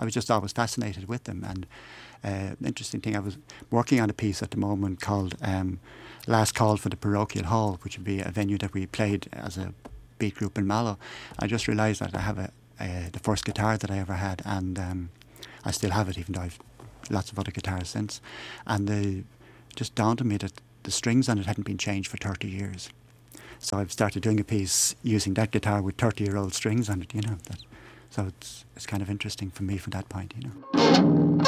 was just always fascinated with them. And interesting thing, I was working on a piece at the moment called Last Call for the Parochial Hall, which would be a venue that we played as a beat group in Mallow. I just realised that I have the first guitar that I ever had, and I still have it, even though I've lots of other guitars since. And it just dawned on me that the strings on it hadn't been changed for 30 years. So I've started doing a piece using that guitar with 30-year-old strings on it, you know. So it's kind of interesting for me from that point, you know.